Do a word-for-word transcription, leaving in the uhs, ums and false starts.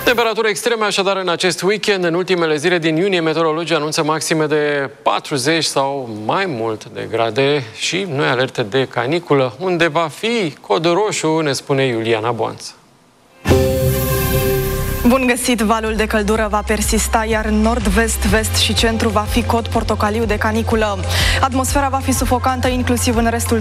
Temperaturi extreme așadar în acest weekend. În ultimele zile din iunie, meteorologii anunță maxime de patruzeci sau mai mult de grade și noi alerte de caniculă. Unde va fi cod roșu, ne spune Iuliana Boanță. Bun găsit! Valul de căldură va persista, iar în nord, vest, vest și centru va fi cod portocaliu de caniculă. Atmosfera va fi sufocantă inclusiv în restul